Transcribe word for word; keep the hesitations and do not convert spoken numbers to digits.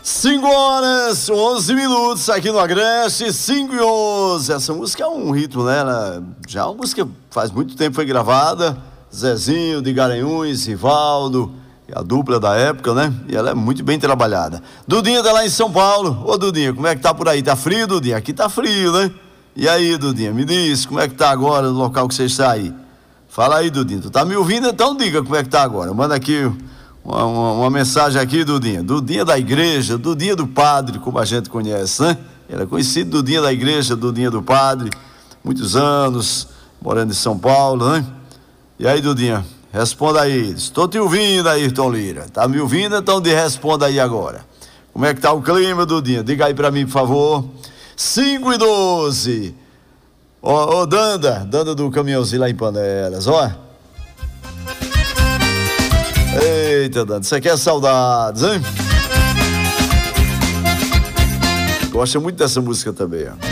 cinco horas, onze minutos aqui no Agreste, cinco e onze. Essa música é um ritmo, né? Ela já é uma música que faz muito tempo foi gravada. Zezinho de Garanhuns, Rivaldo, a dupla da época, né? E ela é muito bem trabalhada. Dudinha tá lá em São Paulo. Ô Dudinha, como é que tá por aí? Tá frio, Dudinha? Aqui tá frio, né? E aí, Dudinha, me diz, como é que tá agora no local que você está aí? Fala aí, Dudinha, tu tá me ouvindo? Então diga como é que tá agora. Manda aqui uma, uma, uma mensagem aqui, Dudinha. Dudinha da igreja, Dudinha do padre, como a gente conhece, né? Ele é conhecido Dudinha da igreja, Dudinha do padre. Muitos anos, morando em São Paulo, né? E aí, Dudinha, responda aí. Estou te ouvindo, Ayrton Lira. Tá me ouvindo? Então de responda aí agora. Como é que tá o clima, Dudinha? Diga aí pra mim, por favor. cinco e doze. Ó, ó, Danda, Danda do caminhãozinho lá em Panelas, ó. Eita, Danda, isso aqui é saudades, hein? Gosta muito dessa música também, ó.